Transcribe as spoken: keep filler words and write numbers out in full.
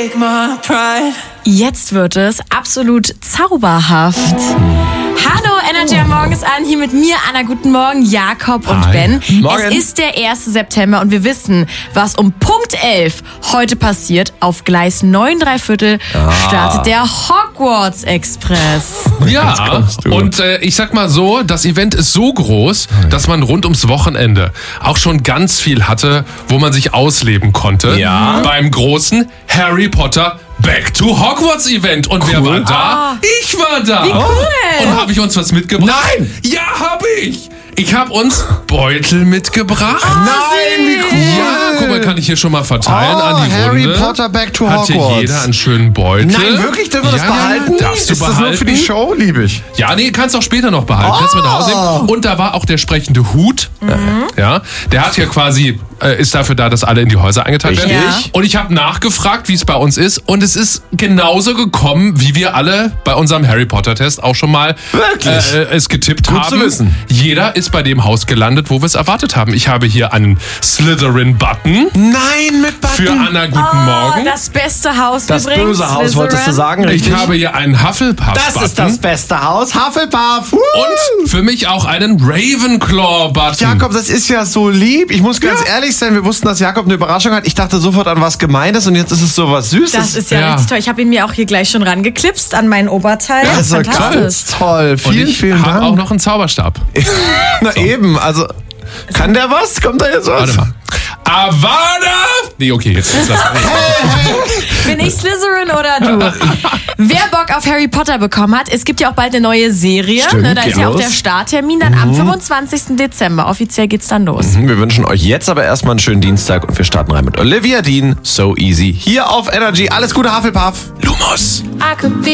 take my pride. Jetzt wird es absolut zauberhaft. Hallo, Energy am Morgen ist an. Hier mit mir, Anna. Guten Morgen, Jakob und Hi. Ben. Morgen. Es ist der erste September und wir wissen, was um Punkt elf heute passiert. Auf Gleis neun drei Viertel Ah. startet der Hogwarts Express. Ja, und äh, ich sag mal so, das Event ist so groß, dass man rund ums Wochenende auch schon ganz viel hatte, wo man sich ausleben konnte. Ja. Beim großen Harry Potter Back to Hogwarts Event. Und wer war da? Ich war da. Wie cool. Und habe ich uns was mitgebracht? Nein. Ja, habe ich. Ich habe uns Beutel mitgebracht. Nein, wie cool. Ja, guck mal, kann ich hier schon mal verteilen Oh, an die Harry Runde. Potter Back to Hat hier Hogwarts. jeder einen schönen Beutel. Nein, wirklich? Dürfen wir das ja, behalten? Ja, darfst du Ist behalten. das nur für die Show? Lieb ich. Ja, nee, kannst auch später noch behalten. Oh. Kannst mit nach Hause nehmen. Und da war auch der sprechende Hut. Ja, der hat ja quasi, äh, ist dafür da, dass alle in die Häuser eingeteilt werden. Richtig. Ja. Und ich habe nachgefragt, wie es bei uns ist. Und es ist genauso gekommen, wie wir alle bei unserem Harry Potter Test auch schon mal Wirklich? äh, es getippt Gut haben. zu wissen. Jeder ist bei dem Haus gelandet, wo wir es erwartet haben. Ich habe hier einen Slytherin-Button. Nein, mit Button. Für Anna, guten Oh, Morgen. das beste Haus Das übrigens. böse Haus, wolltest du Slytherin. sagen, Ich richtig? habe hier einen Hufflepuff-Button. Das ist das beste Haus. Hufflepuff. Woo. Und für mich auch einen Ravenclaw-Button. Jakob, das ist ja so lieb. Ich muss ganz ehrlich sein, wir wussten, dass Jakob eine Überraschung hat. Ich dachte sofort an was Gemeines und jetzt ist es so was Süßes. Das ist ja, Ja. richtig toll. Ich habe ihn mir auch hier gleich schon rangeklipst an mein Oberteil. das ist ja Fantastisch. ganz toll. Und Vielen, ich vielen habe Dank. auch noch einen Zauberstab. Na eben, also kann der was? Kommt da jetzt was? Warte mal. Avada! Nee, okay, jetzt ist das. Bin ich Slytherin oder du? Wer Bock auf Harry Potter bekommen hat, es gibt ja auch bald eine neue Serie. Stimmt, ne, da ist geht ja auch los. der Starttermin dann am fünfundzwanzigsten Dezember. Offiziell geht's dann los. Wir wünschen euch jetzt aber erstmal einen schönen Dienstag und wir starten rein mit Olivia Dean. So easy. Hier auf Energy. Alles Gute, Hufflepuff. Lumos! I could be